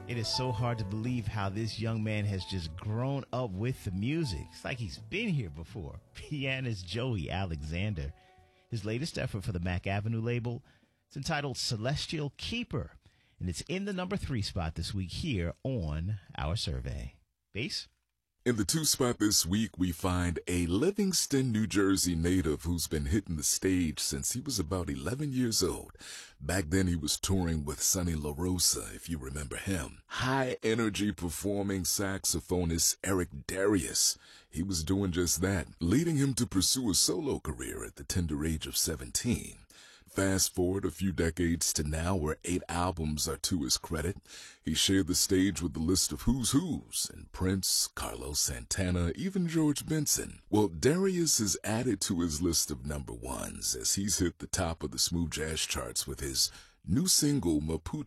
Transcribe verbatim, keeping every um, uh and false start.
It is so hard to believe how this young man has just grown up with the music. It's like he's been here before. Pianist Joey Alexander. His latest effort for the Mac Avenue label, it's entitled Celestial Keeper, and it's in the number three spot this week here on our survey. Bass? In the two spot this week, we find a Livingston, New Jersey native who's been hitting the stage since he was about eleven years old. Back then, he was touring with Sonny LaRosa, if you remember him. High-energy performing saxophonist Eric Darius. He was doing just that, leading him to pursue a solo career at the tender age of seventeen. Fast forward a few decades to now, where eight albums are to his credit. He shared the stage with the list of who's who's, and Prince, Carlos Santana, even George Benson. Well, Darius is added to his list of number ones as he's hit the top of the smooth jazz charts with his new single, Maputo.